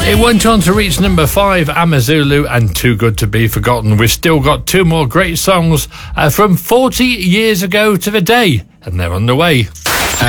It went on to reach number 5, Amazulu and Too Good to Be Forgotten. We've still got two more great songs from 40 years ago to the day, and they're on the way.